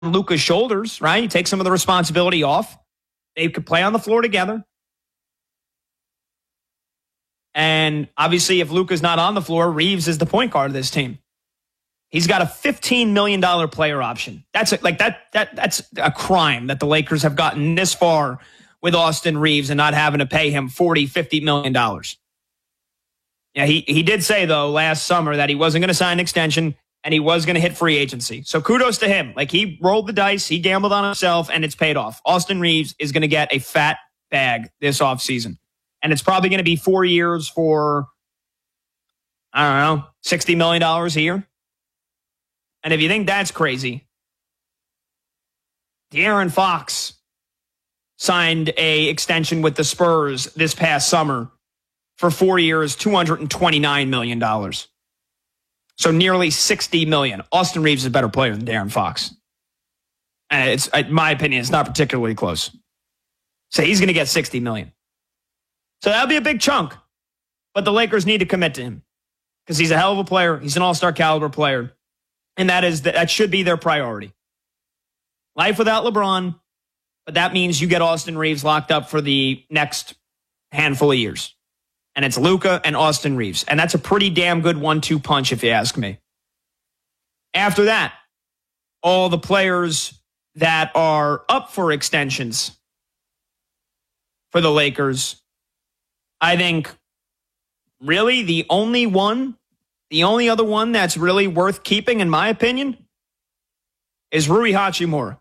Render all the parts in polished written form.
Luka's shoulders, right? You take some of the responsibility off. They could play on the floor together. And obviously, if Luka's not on the floor, Reeves is the point guard of this team. He's got a $15 million player option. That's a crime that the Lakers have gotten this far with Austin Reeves and not having to pay him $40-50 million. Yeah, he did say, though, last summer that he wasn't going to sign an extension and he was going to hit free agency. So kudos to him. Like, he rolled the dice, he gambled on himself, and it's paid off. Austin Reeves is going to get a fat bag this offseason. And it's probably going to be 4 years for, I don't know, $60 million a year. And if you think that's crazy, De'Aaron Fox signed a extension with the Spurs this past summer for 4 years, $229 million. So nearly $60 million. Austin Reeves is a better player than De'Aaron Fox. And it's, in my opinion, it's not particularly close. So he's going to get $60 million. So that'll be a big chunk. But the Lakers need to commit to him because he's a hell of a player. He's an all-star caliber player. And that should be their priority. Life without LeBron, but that means you get Austin Reeves locked up for the next handful of years. And it's Luka and Austin Reeves. And that's a pretty damn good 1-2 punch, if you ask me. After that, all the players that are up for extensions for the Lakers, I think really the only other one that's really worth keeping, in my opinion, is Rui Hachimura.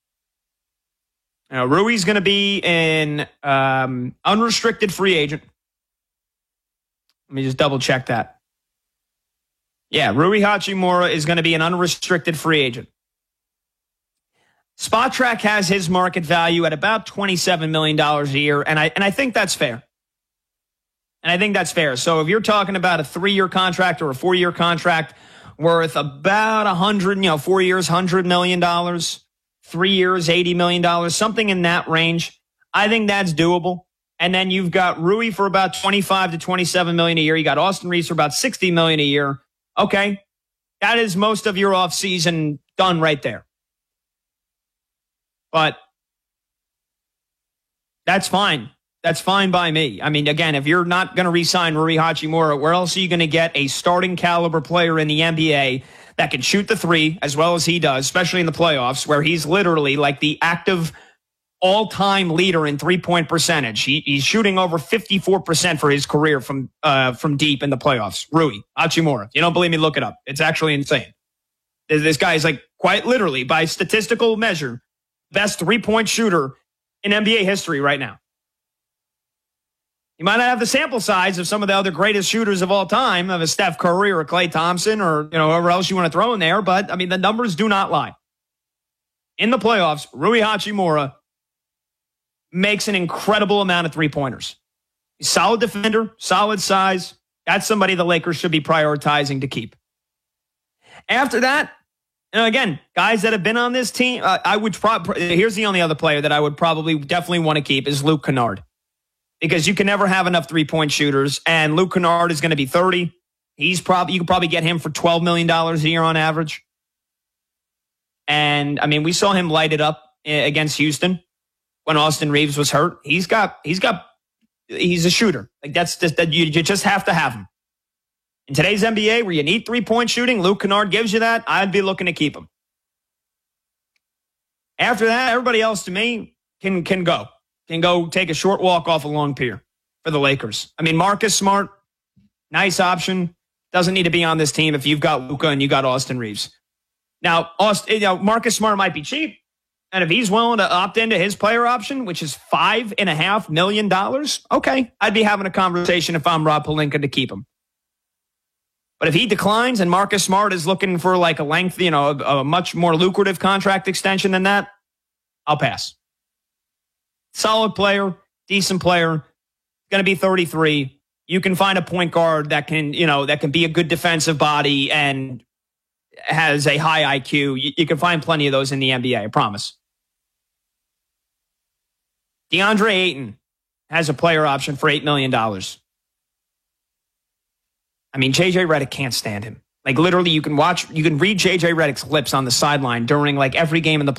Now, Rui's going to be an unrestricted free agent. Let me just double check that. Yeah, Rui Hachimura is going to be an unrestricted free agent. Spotrac has his market value at about $27 million a year, and I think that's fair. And I think that's fair. So if you're talking about a 3-year contract or a 4-year contract worth about 4 years, $100 million, 3 years, $80 million, something in that range, I think that's doable. And then you've got Rui for about $25 to $27 million a year. You got Austin Reeves for about $60 million a year. Okay. That is most of your offseason done right there. But that's fine. That's fine by me. I mean, again, if you're not going to re-sign Rui Hachimura, where else are you going to get a starting caliber player in the NBA that can shoot the three as well as he does, especially in the playoffs, where he's literally like the active all-time leader in three-point percentage. He's shooting over 54% for his career from deep in the playoffs. Rui Hachimura. If you don't believe me, look it up. It's actually insane. This guy is like quite literally, by statistical measure, best three-point shooter in NBA history right now. You might not have the sample size of some of the other greatest shooters of all time, of a Steph Curry or a Klay Thompson or whoever else you want to throw in there, but I mean the numbers do not lie. In the playoffs, Rui Hachimura makes an incredible amount of three-pointers. He's a solid defender, solid size. That's somebody the Lakers should be prioritizing to keep. After that, again, guys that have been on this team, here's the only other player that I would probably definitely want to keep is Luke Kennard. Because you can never have enough three-point shooters, and Luke Kennard is going to be 30. You could probably get him for $12 million a year on average. And I mean, we saw him light it up against Houston when Austin Reeves was hurt. He's a shooter. Like that's just that you just have to have him. In today's NBA, where you need three-point shooting, Luke Kennard gives you that. I'd be looking to keep him. After that, everybody else to me can go. Can go take a short walk off a long pier for the Lakers. I mean, Marcus Smart, nice option. Doesn't need to be on this team if you've got Luka and you got Austin Reeves. Now, Marcus Smart might be cheap, and if he's willing to opt into his player option, which is $5.5 million, okay, I'd be having a conversation if I'm Rob Pelinka to keep him. But if he declines and Marcus Smart is looking for like a length, a much more lucrative contract extension than that, I'll pass. Solid player, decent player, going to be 33. You can find a point guard that can be a good defensive body and has a high IQ. You can find plenty of those in the NBA, I promise. DeAndre Ayton has a player option for $8 million. I mean, JJ Redick can't stand him. Like literally, you can read JJ Redick's lips on the sideline during like every game in the